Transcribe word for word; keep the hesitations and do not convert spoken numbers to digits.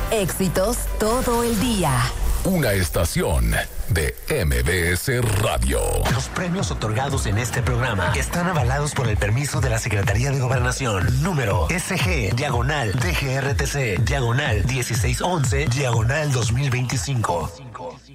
Éxitos todo el día. Una estación de M B S Radio. Los premios otorgados en este programa están avalados por el permiso de la Secretaría de Gobernación. Número S G, diagonal, D G R T C, diagonal dieciséis once, diagonal dos mil veinticinco.